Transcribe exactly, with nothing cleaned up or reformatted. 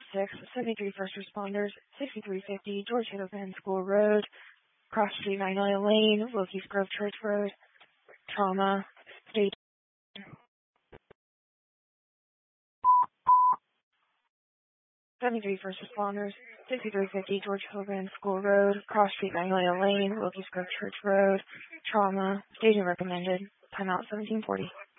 six, seventy-three first responders, sixty-three fifty George Hennepin School Road, Cross Street Magnolia Lane, Wilkes Grove Church Road, trauma, state. seventy-three first responders, sixty-three fifty George Hennepin School Road, Cross Street Magnolia Lane, Wilkes Grove Church Road, trauma, staging recommended, timeout seventeen forty.